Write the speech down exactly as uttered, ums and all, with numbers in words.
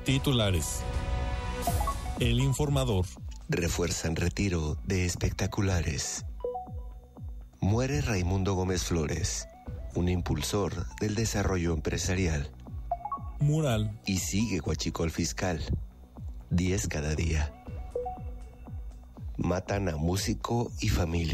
Titulares. El Informador. Refuerzan retiro de espectaculares. Muere Raimundo Gómez Flores, un impulsor del desarrollo empresarial. Mural. Y sigue Huachicol Fiscal. Diez cada día. Matan a músico y familia.